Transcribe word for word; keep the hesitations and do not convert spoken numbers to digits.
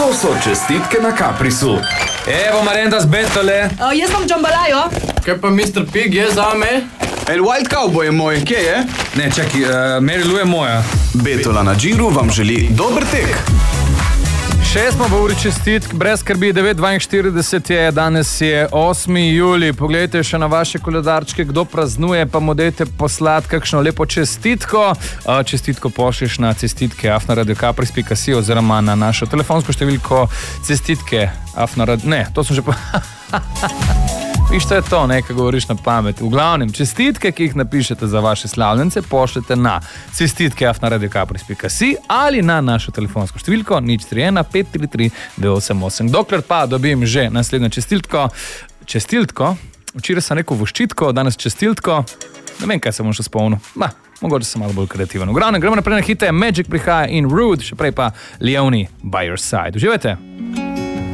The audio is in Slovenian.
To so čestitke na Caprisu. Evo Marenda z Betole. Uh, jaz vam džambalajo. Kaj pa mister Pig je zame? El Wild Cowboy je moj, kje je? Ne, čaki, uh, Mary Lou je moja. Betola na Džiru vam želi dober tek. Še smo v uri čestitk, brez skrbi, devet dvainštirideset je, danes je osmi julij. Poglejte še na vaše koledarčke, kdo praznuje, pa mu dajte poslati kakšno lepo čestitko. Čestitko pošlješ na cestitke afna radio capris pika si oziroma na našo telefonsko številko cestitke afna radio... Ne, to sem že po... Viš, to je to, nekaj govoriš na pamet. V glavnem, čestitke, ki jih napišete za vaše slavljence, pošljete na cestitke afna radio capris pika si ali na našo telefonsko številko nič tri ena pet tri tri dve osem osem. Dokler pa dobim že naslednjo čestitko, čestitko, včeraj sem rekel voščitko, danes čestitko, ne vem, kaj sem še spomnil. Ma, mogoče sem malo bolj kreativen. V glavnem, gremo naprej na hite, Magic prihaja in Rude, še prej pa Leonie by your side. Uživajte!